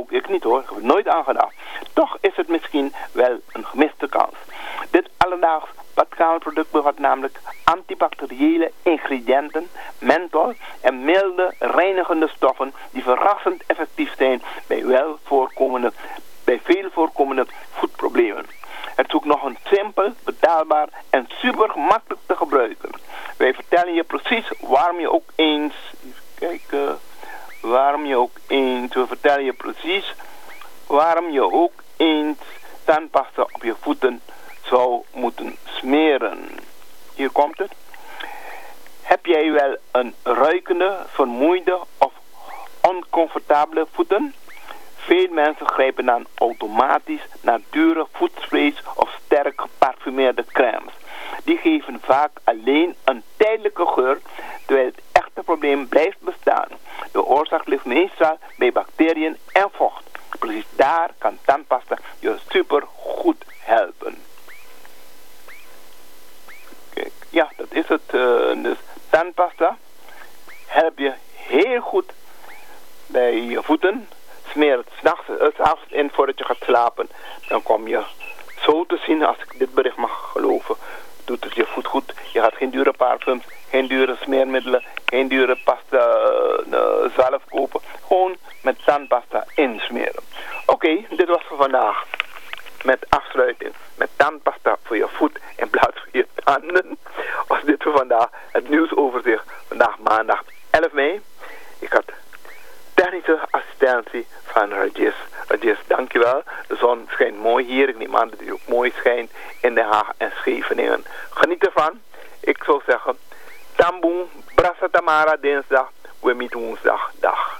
ik niet hoor. Ik heb er nooit aan gedacht. Toch is het misschien wel een gemiste kans. Dit alledaags badkamerproduct bevat namelijk antibacteriële ingrediënten, menthol en milde reinigende stoffen die verrassend effectief zijn bij veel voorkomende voetproblemen. Het is ook nog een simpel, betaalbaar en super gemakkelijk te gebruiken. Wij vertellen je precies waarom je ook eens, tandpasta op je voeten zou moeten smeren. Hier komt het. Heb jij wel een ruikende, vermoeide of oncomfortabele voeten? Veel mensen grijpen dan automatisch naar dure voetsprays of sterk geparfumeerde crèmes. Die geven vaak alleen een tijdelijke geur, terwijl het echte probleem blijft bestaan. De oorzaak ligt meestal bij bacteriën en vocht. Precies daar kan tandpasta je super goed helpen. Kijk, ja, dat is het. Dus tandpasta helpt je heel goed bij je voeten. Smeer het s'avonds in voordat je gaat slapen. Dan kom je zo te zien, als ik dit bericht mag geloven, doet het je voet goed. Je gaat geen dure parfums, geen dure smeermiddelen, geen dure pasta zalf kopen. Gewoon met tandpasta insmeren. Oké, dit was voor vandaag. Met afsluiting. Met tandpasta voor je voet in plaats van je tanden. Was dit voor vandaag het nieuwsoverzicht. Vandaag maandag 11 mei. Ik had technische assistentie van Regis. Regis, dankjewel. De zon schijnt mooi hier. Ik neem aan dat die ook mooi schijnt in Den Haag en Scheveningen. Geniet ervan. Ik zou zeggen, Tamboen, Brassa Tamara dinsdag, we meet woensdag. Dag.